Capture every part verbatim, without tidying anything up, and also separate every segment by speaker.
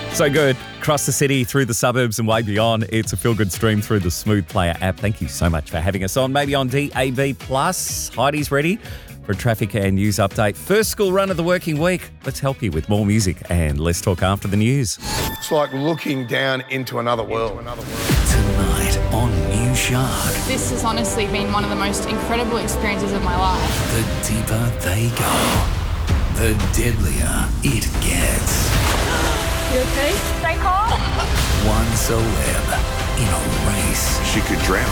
Speaker 1: So good. Across the city, through the suburbs and way beyond. It's a feel-good stream through the Smooth Player app. Thank you so much for having us on. Maybe on D A B plus. Heidi's ready for a traffic and news update. First school run of the working week. Let's help you with more music and let's talk after the news.
Speaker 2: It's like looking down into another world. Into another world.
Speaker 3: Tonight on New Shark.
Speaker 4: This has honestly been one of the most incredible experiences of my life.
Speaker 3: The deeper they go, the deadlier it gets.
Speaker 4: You okay? Stay calm.
Speaker 3: One celeb in a race.
Speaker 5: She could drown.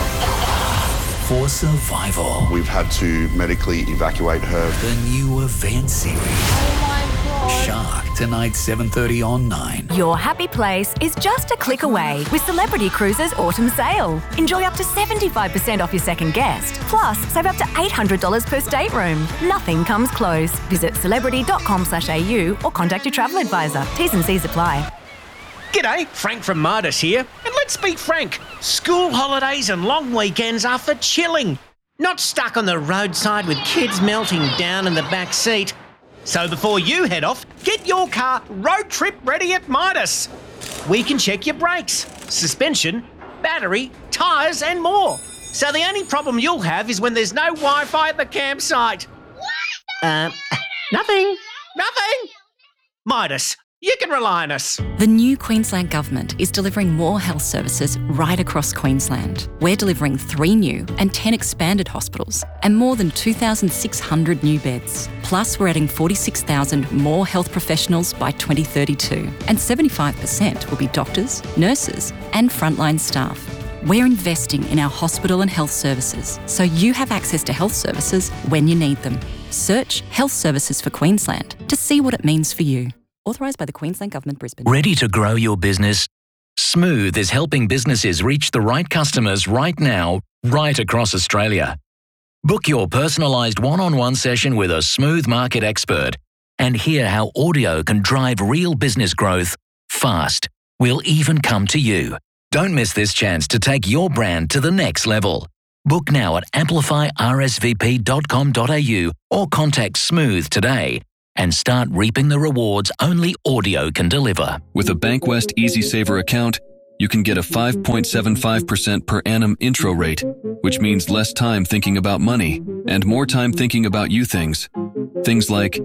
Speaker 3: For survival.
Speaker 5: We've had to medically evacuate her.
Speaker 3: The new event series.
Speaker 4: Oh my God.
Speaker 3: Shark, tonight seven thirty on nine.
Speaker 6: Your happy place is just a click away with Celebrity Cruises Autumn Sale. Enjoy up to seventy-five percent off your second guest. Plus, save up to eight hundred dollars per stateroom. Nothing comes close. Visit celebrity dot com slash a u or contact your travel advisor. T's and C's apply.
Speaker 7: G'day, Frank from Midas here. And let's be frank, school holidays and long weekends are for chilling, not stuck on the roadside with kids melting down in the back seat. So before you head off, get your car road trip ready at Midas. We can check your brakes, suspension, battery, tyres and more. So the only problem you'll have is when there's no Wi-Fi at the campsite. What? Uh, nothing. Nothing. Midas. You can rely on us.
Speaker 8: The new Queensland Government is delivering more health services right across Queensland. We're delivering three new and ten expanded hospitals and more than two thousand six hundred new beds. Plus, we're adding forty-six thousand more health professionals by twenty thirty-two, and seventy-five percent will be doctors, nurses and frontline staff. We're investing in our hospital and health services so you have access to health services when you need them. Search Health Services for Queensland to see what it means for you. Authorised by the Queensland Government, Brisbane.
Speaker 9: Ready to grow your business? Smooth is helping businesses reach the right customers right now, right across Australia. Book your personalised one-on-one session with a Smooth market expert and hear how audio can drive real business growth fast. We'll even come to you. Don't miss this chance to take your brand to the next level. Book now at amplify r s v p dot com dot a u or contact Smooth today and start reaping the rewards only audio can deliver.
Speaker 10: With a Bankwest Easy Saver account, you can get a five point seven five percent per annum intro rate, which means less time thinking about money and more time thinking about you things. Things like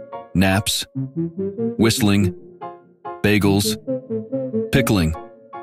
Speaker 10: naps, whistling, bagels, pickling,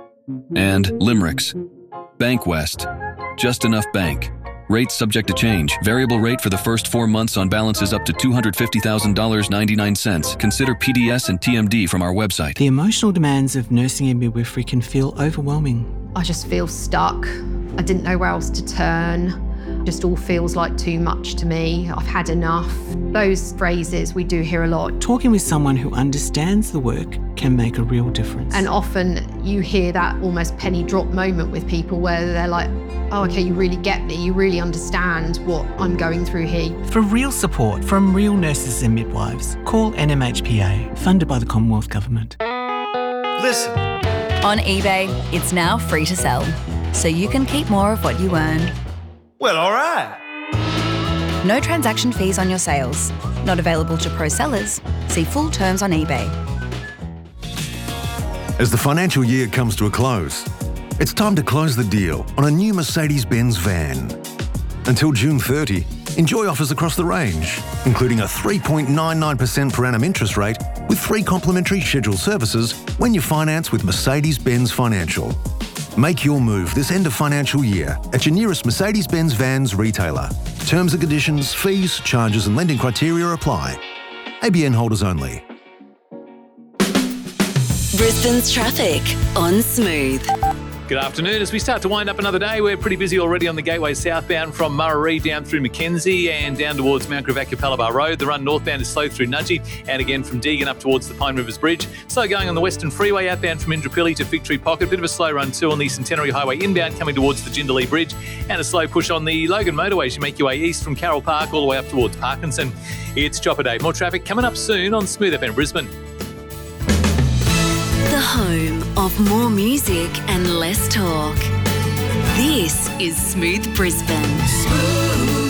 Speaker 10: and limericks. Bankwest. Just enough bank. Rates subject to change. Variable rate for the first four months on balances up to two hundred fifty thousand dollars and ninety-nine cents. Consider P D S and T M D from our website.
Speaker 11: The emotional demands of nursing and midwifery can feel overwhelming.
Speaker 12: I just feel stuck. I didn't know where else to turn. Just all feels like too much to me. I've had enough. Those phrases we do hear a lot.
Speaker 11: Talking with someone who understands the work can make a real difference.
Speaker 12: And often you hear that almost penny drop moment with people where they're like, oh, okay, you really get me. You really understand what I'm going through here.
Speaker 11: For real support from real nurses and midwives, call N M H P A, funded by the Commonwealth Government.
Speaker 2: Listen.
Speaker 6: On eBay, it's now free to sell, so you can keep more of what you earn.
Speaker 2: Well, all right.
Speaker 6: No transaction fees on your sales. Not available to pro sellers. See full terms on eBay.
Speaker 13: As the financial year comes to a close, it's time to close the deal on a new Mercedes-Benz van. Until June thirtieth, enjoy offers across the range, including a three point nine nine percent per annum interest rate with three complimentary scheduled services when you finance with Mercedes-Benz Financial. Make your move this end of financial year at your nearest Mercedes-Benz Vans retailer. Terms and conditions, fees, charges and lending criteria apply. A B N holders only.
Speaker 14: Brisbane's traffic on Smooth.
Speaker 15: Good afternoon. As we start to wind up another day, we're pretty busy already on the Gateway southbound from Murray down through Mackenzie and down towards Mount Gravatt Capella Road. The run northbound is slow through Nudgee and again from Deagon up towards the Pine Rivers Bridge. Slow going on the Western Freeway outbound from Indooroopilly to Victory Pocket. Bit of a slow run too on the Centenary Highway inbound coming towards the Jindalee Bridge, and a slow push on the Logan Motorway as you make your way east from Carroll Park all the way up towards Parkinson. It's Chopper Day. More traffic coming up soon on Smooth F M Brisbane.
Speaker 14: The home of more music and less talk. This is Smooth Brisbane. Smooth.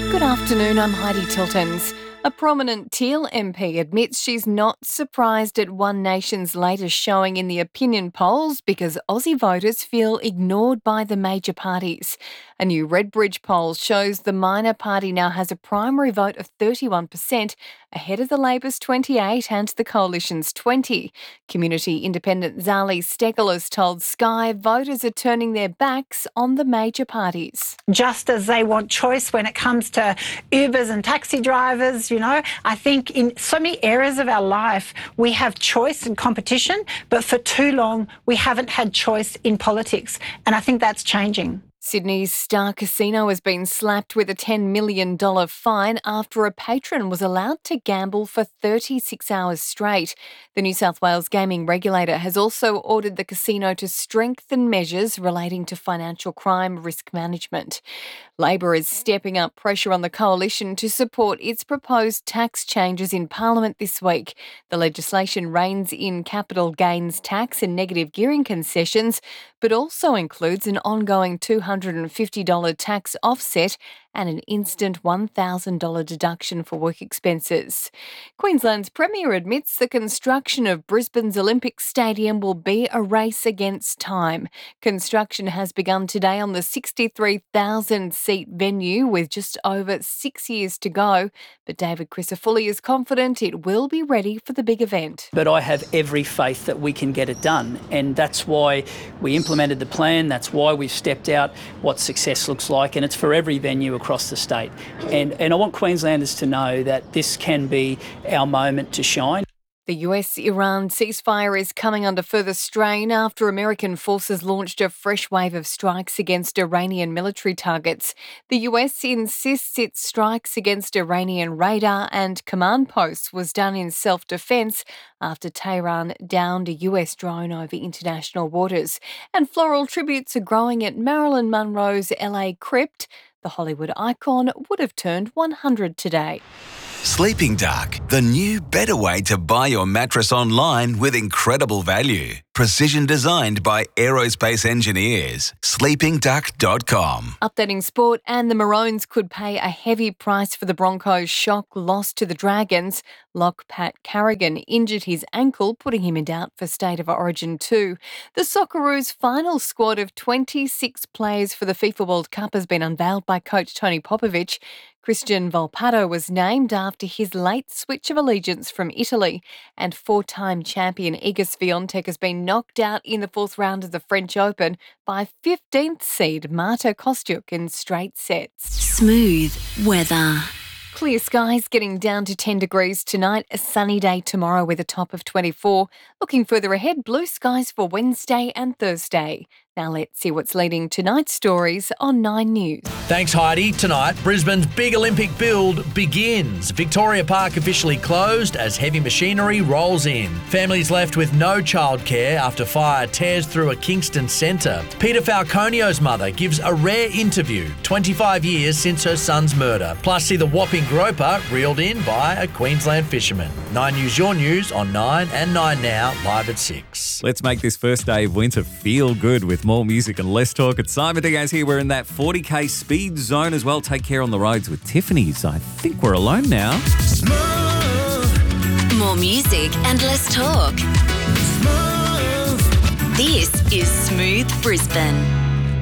Speaker 16: Good afternoon, I'm Heidi Tiltons. A prominent Teal M P admits she's not surprised at One Nation's latest showing in the opinion polls because Aussie voters feel ignored by the major parties. A new Redbridge poll shows the minor party now has a primary vote of thirty-one percent, ahead of the Labor's twenty-eight and the Coalition's twenty. Community independent Zali Steggall has told Sky voters are turning their backs on the major parties.
Speaker 17: Just as they want choice when it comes to Ubers and taxi drivers, you know, I think in so many areas of our life we have choice and competition, but for too long we haven't had choice in politics, and I think that's changing.
Speaker 16: Sydney's Star Casino has been slapped with a ten million dollars fine after a patron was allowed to gamble for thirty-six hours straight. The New South Wales gaming regulator has also ordered the casino to strengthen measures relating to financial crime risk management. Labor is stepping up pressure on the Coalition to support its proposed tax changes in Parliament this week. The legislation reins in capital gains tax and negative gearing concessions, but also includes an ongoing two hundred fifty dollars tax offset and an instant one thousand dollars deduction for work expenses. Queensland's Premier admits the construction of Brisbane's Olympic Stadium will be a race against time. Construction has begun today on the sixty-three thousand seat venue with just over six years to go, but David Crisafulli is confident it will be ready for the big event.
Speaker 18: But I have every faith that we can get it done, and that's why we implemented the plan, that's why we've stepped out what success looks like, and it's for every venue across the state. And, and I want Queenslanders to know that this can be our moment to shine.
Speaker 16: The U S-Iran ceasefire is coming under further strain after American forces launched a fresh wave of strikes against Iranian military targets. The U S insists its strikes against Iranian radar and command posts was done in self-defence after Tehran downed a U S drone over international waters. And floral tributes are growing at Marilyn Monroe's L A crypt. The Hollywood icon would have turned one hundred today.
Speaker 19: Sleeping Duck, the new better way to buy your mattress online with incredible value. Precision designed by aerospace engineers. sleeping duck dot com.
Speaker 16: Updating sport, and the Maroons could pay a heavy price for the Broncos' shock loss to the Dragons. Lock Pat Carrigan injured his ankle, putting him in doubt for State of Origin two. The Socceroos' final squad of twenty-six players for the FIFA World Cup has been unveiled by coach Tony Popovic. Christian Volpato was named after his late switch of allegiance from Italy, and four-time champion Iga Swiatek has been knocked out in the fourth round of the French Open by fifteenth seed Marta Kostyuk in straight sets.
Speaker 14: Smooth weather.
Speaker 16: Clear skies, getting down to ten degrees tonight, a sunny day tomorrow with a top of twenty-four. Looking further ahead, blue skies for Wednesday and Thursday. Now let's see what's leading tonight's stories on Nine News.
Speaker 20: Thanks, Heidi. Tonight, Brisbane's big Olympic build begins. Victoria Park officially closed as heavy machinery rolls in. Families left with no childcare after fire tears through a Kingston centre. Peter Falconio's mother gives a rare interview, twenty-five years since her son's murder. Plus, see the whopping groper reeled in by a Queensland fisherman. Nine News, your news on Nine and Nine Now, live at six.
Speaker 1: Let's make this first day of winter feel good with more music and less talk. It's Simon Diaz here. We're in that forty k speed zone as well. Take care on the roads with Tiffany's. I think we're alone now.
Speaker 14: Smooth. More music and less talk. Smooth. This is Smooth Brisbane.